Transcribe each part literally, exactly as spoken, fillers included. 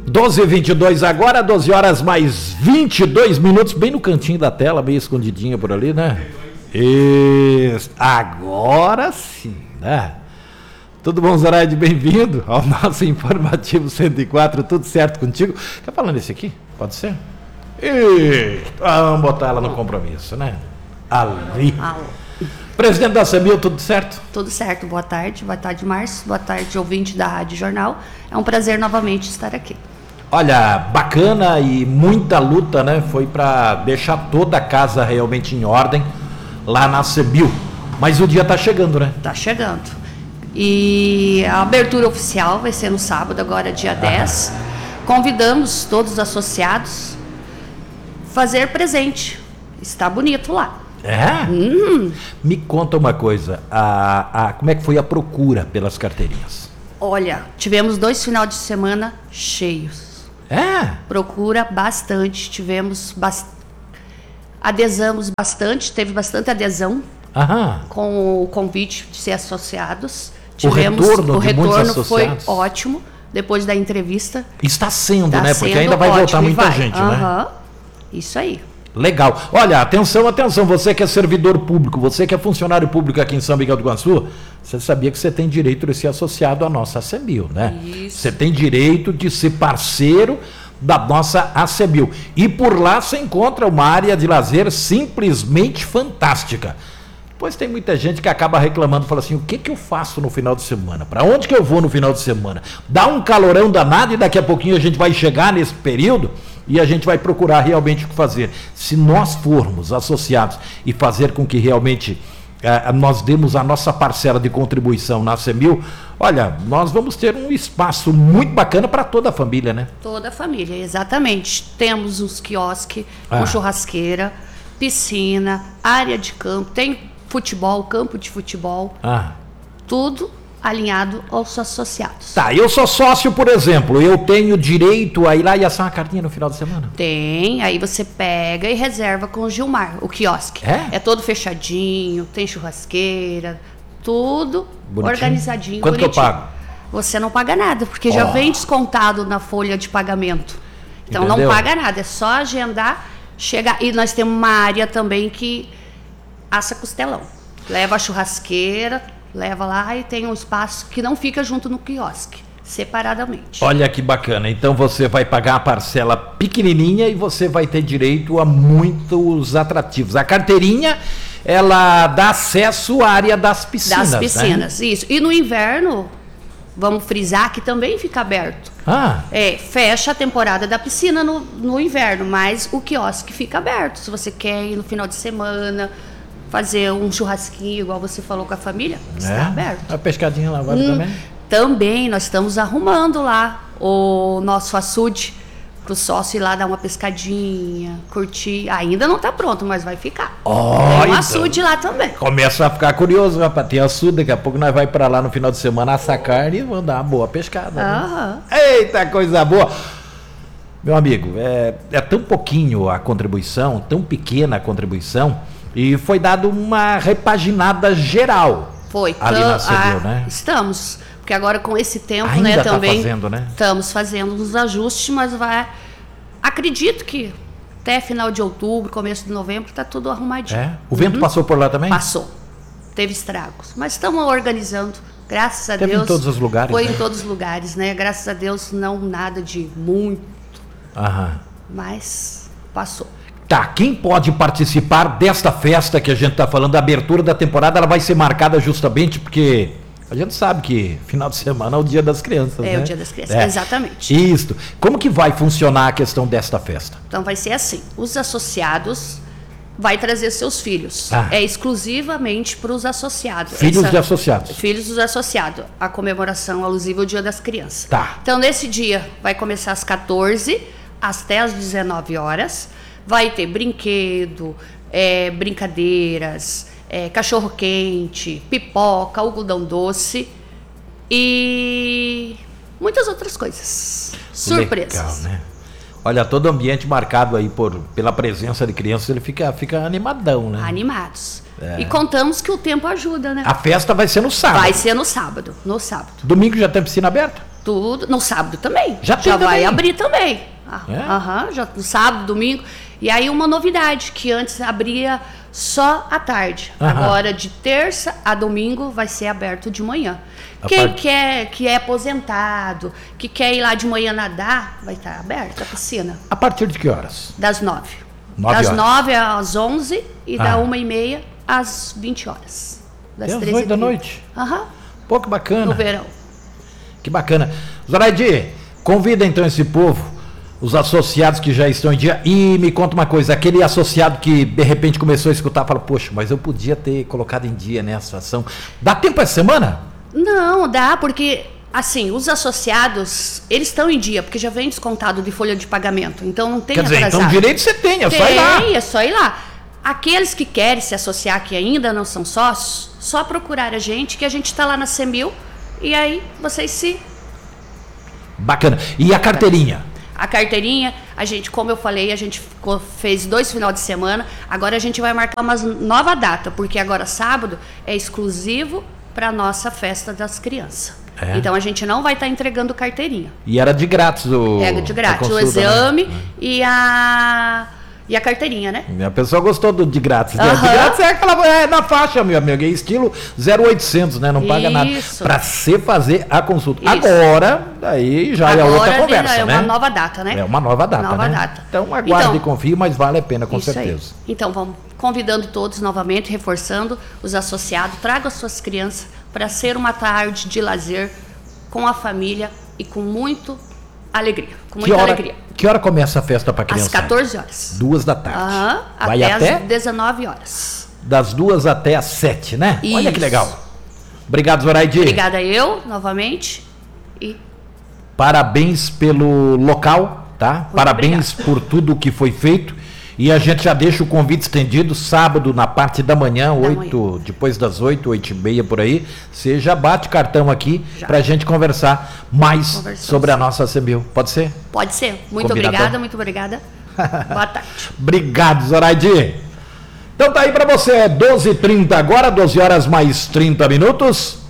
doze e vinte e dois agora, doze horas mais vinte e dois minutos, bem no cantinho da tela, meio escondidinha por ali, né? Isso, agora sim, né? Tudo bom, Zoraide? Bem-vindo ao nosso informativo cento e quatro, tudo certo contigo? Quer falar nesse aqui? Pode ser? E vamos botar ela no compromisso, né? Ali. Alô. Presidente da Semil, tudo certo? Tudo certo, boa tarde, boa tarde, Márcio, boa tarde, ouvinte da Rádio Jornal. É um prazer novamente estar aqui. Olha, bacana e muita luta, né? Foi para deixar toda a casa realmente em ordem lá na Semil. Mas o dia tá chegando, né? Tá chegando. E a abertura oficial vai ser no sábado, agora dia dez. Convidamos todos os associados a fazer presente. Está bonito lá. É? Hum. Me conta uma coisa, a, a, como é que foi a procura pelas carteirinhas? Olha, tivemos dois finais de semana cheios. É? Procura bastante, tivemos bast... adesamos bastante, teve bastante adesão. Aham. Com o convite de ser associados. O Tivemos, retorno, o de muitos retorno foi associados? ótimo, depois da entrevista. Está sendo, Tá né? sendo Porque ainda vai ótimo, voltar muita vai. gente, né? Aham. Isso aí. Legal. Olha, atenção, atenção, você que é servidor público, você que é funcionário público aqui em São Miguel do Iguaçu, você sabia que você tem direito de ser associado à nossa Semil, né? Isso. Você tem direito de ser parceiro da nossa Semil. E por lá você encontra uma área de lazer simplesmente fantástica. Pois tem muita gente que acaba reclamando, fala assim, o que que eu faço no final de semana? Para onde que eu vou no final de semana? Dá um calorão danado e daqui a pouquinho a gente vai chegar nesse período e a gente vai procurar realmente o que fazer. Se nós formos associados e fazer com que realmente eh, nós demos a nossa parcela de contribuição na Semil, olha, nós vamos ter um espaço muito bacana para toda a família, né? Toda a família, exatamente. Temos uns quiosques, Ah. com churrasqueira, piscina, área de campo, tem futebol, campo de futebol, Ah. tudo alinhado aos associados. Tá, eu sou sócio, por exemplo, eu tenho direito a ir lá e assar uma cartinha no final de semana? Tem, aí você pega e reserva com o Gilmar, o quiosque. É? É todo fechadinho, tem churrasqueira, tudo Bonitinho. organizadinho, Quanto bonitinho. que eu pago? Você não paga nada, porque já Oh. vem descontado na folha de pagamento. Então Entendeu? não paga nada, é só agendar, chegar. E nós temos uma área também que assa costelão. Leva a churrasqueira, leva lá e tem um espaço que não fica junto no quiosque, separadamente. Olha que bacana, então você vai pagar a parcela pequenininha e você vai ter direito a muitos atrativos. A carteirinha, ela dá acesso à área das piscinas, Das piscinas, né? isso. E no inverno, vamos frisar que também fica aberto. Ah, É, fecha a temporada da piscina no, no inverno, mas o quiosque fica aberto. Se você quer ir no final de semana, fazer um churrasquinho, igual você falou com a família, está é? aberto. A pescadinha lá agora Hum, também? Também nós estamos arrumando lá o nosso açude para o sócio ir lá dar uma pescadinha, curtir. Ainda não está pronto, mas vai ficar. Oh, Tem um então. açude lá também. Começa a ficar curioso, rapaz, tem açude, daqui a pouco nós vai pra lá no final de semana assar carne e vamos dar uma boa pescada. Né? Aham. Eita, coisa boa! Meu amigo, é, é tão pouquinho a contribuição, tão pequena a contribuição, e foi dado uma repaginada geral. Foi. Ali Tam- na Semil, ah, né? Estamos. Porque agora com esse tempo, Ainda né, tá também. fazendo, né? Estamos fazendo uns ajustes, mas vai. Acredito que até final de outubro, começo de novembro, está tudo arrumadinho. É? O vento Uhum. passou por lá também? Passou. Teve estragos. Mas estamos organizando. Graças a Teve Deus. em todos os lugares, Foi né? em todos os lugares, né? Graças a Deus, não nada de muito, Aham. mas passou. Tá, quem pode participar desta festa que a gente está falando, a abertura da temporada, ela vai ser marcada justamente porque a gente sabe que final de semana é o Dia das Crianças, É né? o Dia das Crianças, É. exatamente. Isso. Como que vai funcionar a questão desta festa? Então vai ser assim, os associados vai trazer seus filhos. Ah. É exclusivamente para os associados. Filhos Essa- de associados. Filhos dos associados. A comemoração alusiva ao Dia das Crianças. Tá. Então nesse dia vai começar às quatorze até às dezenove horas. Vai ter brinquedo, é, brincadeiras, é, cachorro quente, pipoca, algodão doce e muitas outras coisas. Surpresas. Legal, né? Olha, todo o ambiente marcado aí por, pela presença de crianças, ele fica, fica animadão, né? Animados. É. E contamos que o tempo ajuda, né? A festa vai ser no sábado. Vai ser no sábado, no sábado. Domingo já tem piscina aberta? Tudo. No sábado também. Já tem Já vai também? abrir também. Ah, É? Aham, já no sábado, domingo. E aí uma novidade, que antes abria só à tarde. Aham. Agora, de terça a domingo, vai ser aberto de manhã. A Quem part- quer, que é aposentado, que quer ir lá de manhã nadar, vai estar aberta a piscina. A partir de que horas? Das nove. Nove das horas. nove às onze e Ah. da uma e meia às vinte horas. Das Até às treze oito da trinta. noite. Aham, Pô, que bacana. no verão. Que bacana. Zoraide, convida então esse povo, os associados que já estão em dia, e me conta uma coisa, aquele associado que de repente começou a escutar, fala, poxa, mas eu podia ter colocado em dia nessa ação. Dá tempo essa semana? Não, dá, porque assim, os associados, eles estão em dia, porque já vem descontado de folha de pagamento, então não tem Quer dizer, atrasado. então direito você tem, é Tem, só ir lá. é só ir lá. Aqueles que querem se associar, que ainda não são sócios, só procurar a gente, que a gente está lá na Semil, e aí vocês se... Bacana. E a carteirinha? A carteirinha, a gente, como eu falei, a gente ficou, fez dois final de semana, agora a gente vai marcar uma nova data, porque agora sábado é exclusivo para a nossa festa das crianças. É? Então a gente não vai estar entregando carteirinha. E era de grátis o. É de a grátis, o consulta, exame né? e a e a carteirinha, né? A pessoa gostou do de grátis. né? De Aham. grátis é aquela é na faixa, meu amigo, é estilo zero oitocentos, né? Não paga nada Isso. para você fazer a consulta. Isso. Agora, daí já é outra Agora conversa, é né? uma nova data, né? É uma nova data, Nova né? data. Então aguarde Então, e confie, mas vale a pena com Isso certeza. aí. Então vamos convidando todos novamente, reforçando os associados, tragam as suas crianças para ser uma tarde de lazer com a família e com muito alegria, com Que muita hora, alegria. que hora começa a festa para criança? Às quatorze horas. Duas da tarde. Aham, Vai até, até às dezenove horas. das duas até as sete, né? Olha que Isso. legal. Obrigado, Zoraide. Obrigada eu, novamente. E Parabéns pelo local, tá? Parabéns por tudo que foi feito. E a gente já deixa o convite estendido sábado na parte da manhã, oito, depois das oito, oito e meia por aí. Você já bate cartão aqui Já. pra gente conversar mais Conversamos. sobre a nossa Semil. Pode ser? pode ser. Muito Combinado. obrigada, muito obrigada. Boa tarde. Obrigado, Zoraide. Então tá aí pra você, é doze e trinta agora, doze horas mais trinta minutos.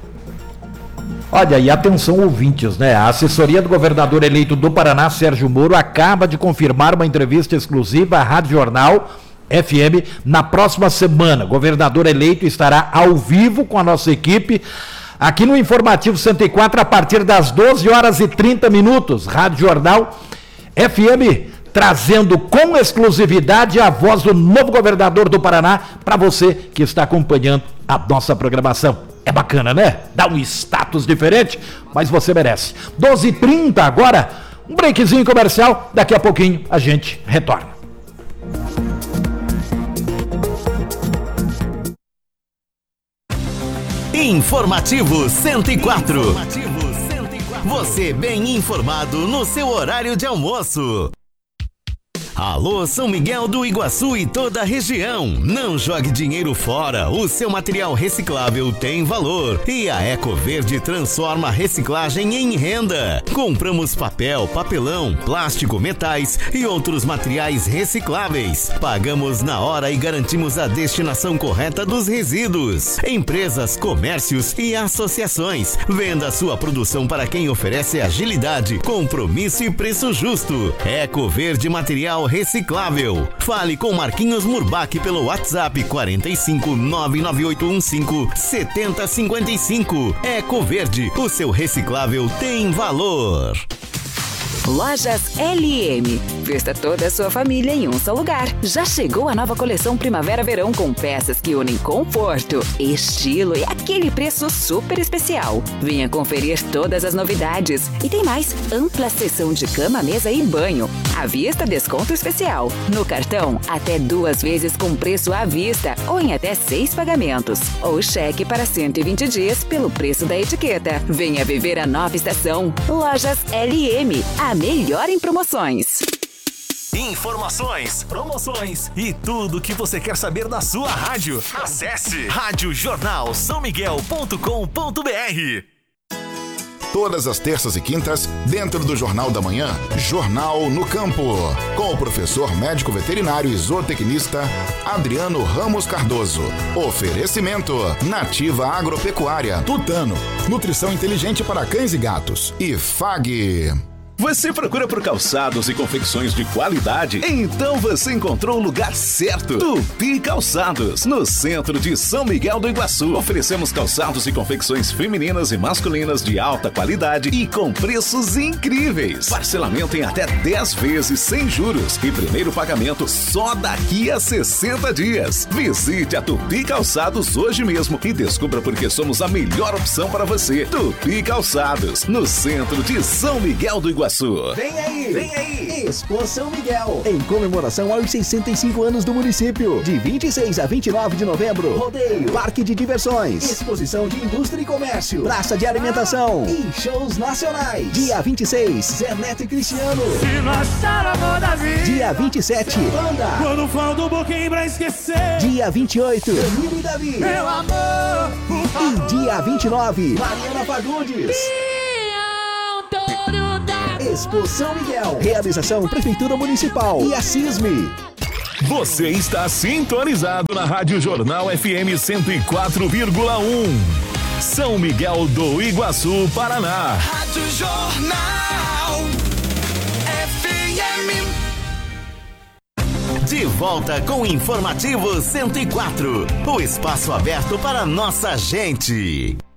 Olha, e atenção ouvintes, né? A assessoria do governador eleito do Paraná, Sérgio Moro, acaba de confirmar uma entrevista exclusiva à Rádio Jornal F M na próxima semana. O governador eleito estará ao vivo com a nossa equipe aqui no Informativo cento e quatro a partir das doze horas e trinta minutos. Rádio Jornal F M trazendo com exclusividade a voz do novo governador do Paraná para você que está acompanhando a nossa programação. É bacana, né? Dá um status diferente, mas você merece. doze e trinta agora, um breakzinho comercial, daqui a pouquinho a gente retorna. Informativo cento e quatro. Você bem informado no seu horário de almoço. Alô, São Miguel do Iguaçu e toda a região. Não jogue dinheiro fora. O seu material reciclável tem valor. E a Ecoverde transforma a reciclagem em renda. Compramos papel, papelão, plástico, metais e outros materiais recicláveis. Pagamos na hora e garantimos a destinação correta dos resíduos. Empresas, comércios e associações. Venda sua produção para quem oferece agilidade, compromisso e preço justo. Ecoverde Material Reciclável. Fale com Marquinhos Murbach pelo WhatsApp quarenta e cinco, nove nove oito um cinco, sete zero cinco cinco. Ecoverde, o seu reciclável tem valor. Lojas L M. Vista toda a sua família em um só lugar. Já chegou a nova coleção Primavera-Verão com peças que unem conforto, estilo e aquele preço super especial. Venha conferir todas as novidades. E tem mais, ampla seção de cama, mesa e banho. À vista, desconto especial. No cartão, até duas vezes com preço à vista ou em até seis pagamentos. Ou cheque para cento e vinte dias pelo preço da etiqueta. Venha viver a nova estação. Lojas L M. A melhor em promoções. Informações, promoções e tudo o que você quer saber da sua rádio. Acesse rádio jornal são miguel ponto com ponto br. Todas as terças e quintas, dentro do Jornal da Manhã, Jornal no Campo, com o professor médico veterinário e zootecnista Adriano Ramos Cardoso. Oferecimento Nativa Agropecuária, Tutano, nutrição inteligente para cães e gatos, e F A G. Você procura por calçados e confecções de qualidade? Então você encontrou o lugar certo. Tupi Calçados, no centro de São Miguel do Iguaçu. Oferecemos calçados e confecções femininas e masculinas de alta qualidade e com preços incríveis. Parcelamento em até dez vezes sem juros e primeiro pagamento só daqui a sessenta dias. Visite a Tupi Calçados hoje mesmo e descubra por que somos a melhor opção para você. Tupi Calçados, no centro de São Miguel do Iguaçu. Vem aí, vem aí, Expo São Miguel, em comemoração aos sessenta e cinco anos do município, de vinte e seis a vinte e nove de novembro, rodeio, parque de diversões, exposição de indústria e comércio, praça de alimentação e shows nacionais. Dia vinte e seis, Zé Neto e Cristiano. Se não achar amor da vida. Dia vinte e sete, Banda. Quando falta um pouquinho pra esquecer. Dia vinte e oito, Danilo e Davi. Meu amor, por favor. E dia vinte e nove, Mariana Fagundes. Expo São Miguel. Realização Prefeitura Municipal e a CISME. Você está sintonizado na Rádio Jornal F M cento e quatro vírgula um. São Miguel do Iguaçu, Paraná. Rádio Jornal F M. De volta com o Informativo cento e quatro. O espaço aberto para nossa gente.